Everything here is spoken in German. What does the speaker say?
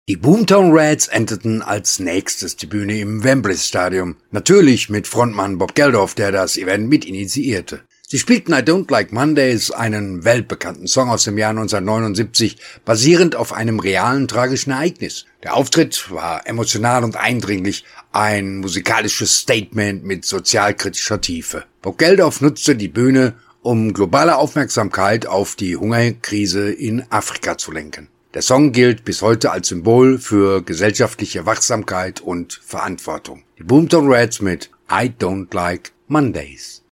Die Boomtown Rats enterten als nächstes die Bühne im Wembley Stadium, natürlich mit Frontmann Bob Geldof, der das Event mit initiierte. Sie spielten I Don't Like Mondays, einen weltbekannten Song aus dem Jahr 1979, basierend auf einem realen tragischen Ereignis. Der Auftritt war emotional und eindringlich, ein musikalisches Statement mit sozialkritischer Tiefe. Bob Geldof nutzte die Bühne, um globale Aufmerksamkeit auf die Hungerkrise in Afrika zu lenken. Der Song gilt bis heute als Symbol für gesellschaftliche Wachsamkeit und Verantwortung. Die Boomtown Rats mit I Don't Like Mondays.